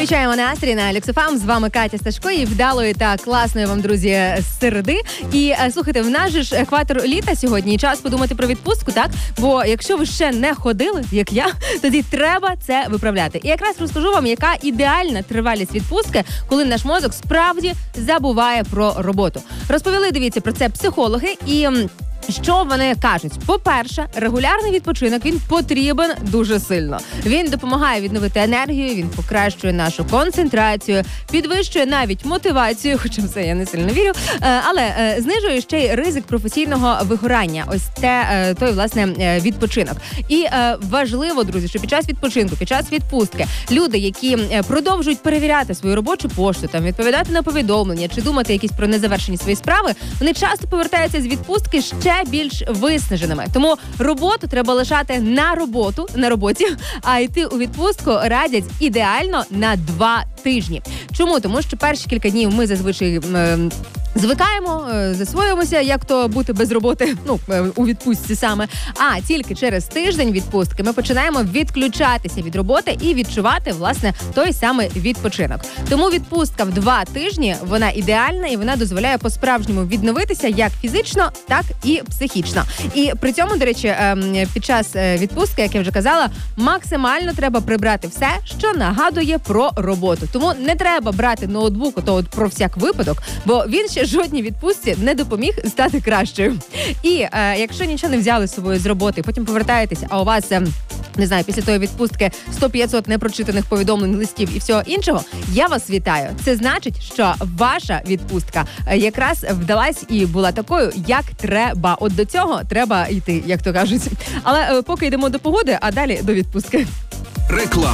Підвищаємо настрій на Люксофам. З вами Катя Сташко і вдалої та класної вам, друзі, середи. І слухайте, в нас же ж екватор літа сьогодні і час подумати про відпустку, так? Бо якщо ви ще не ходили, як я, тоді треба це виправляти. І якраз розкажу вам, яка ідеальна тривалість відпустки, коли наш мозок справді забуває про роботу. Розповіли, дивіться, про це психологи і... Що вони кажуть? По-перше, регулярний відпочинок, він потрібен дуже сильно. Він допомагає відновити енергію, він покращує нашу концентрацію, підвищує навіть мотивацію, хоча в це я не сильно вірю, але знижує ще й ризик професійного вигорання. Ось той, власне, відпочинок. І важливо, друзі, що під час відпочинку, під час відпустки люди, які продовжують перевіряти свою робочу пошту, там, відповідати на повідомлення чи думати якісь про незавершені свої справи, вони часто повертаються з відпустки ще більш виснаженими. Тому роботу треба лишати на роботі, а йти у відпустку радять ідеально на 2 тижні. Чому? Тому що перші кілька днів ми зазвичай звикаємо, засвоюємося, як то бути без роботи, у відпустці саме. А тільки через тиждень відпустки ми починаємо відключатися від роботи і відчувати, власне, той самий відпочинок. Тому відпустка в 2 тижні, вона ідеальна і вона дозволяє по-справжньому відновитися як фізично, так і психічно. І при цьому, до речі, під час відпустки, як я вже казала, максимально треба прибрати все, що нагадує про роботу. Тому не треба брати ноутбук, про всяк випадок, бо він ще жодній відпустці не допоміг стати кращою. І якщо нічого не взяли з собою з роботи, потім повертаєтеся, а у вас, не знаю, після тої відпустки 100-500 непрочитаних повідомлень, листів і всього іншого, я вас вітаю. Це значить, що ваша відпустка якраз вдалась і була такою, як треба. От до цього треба йти, як то кажуть. Але поки йдемо до погоди, а далі до відпустки. Реклама.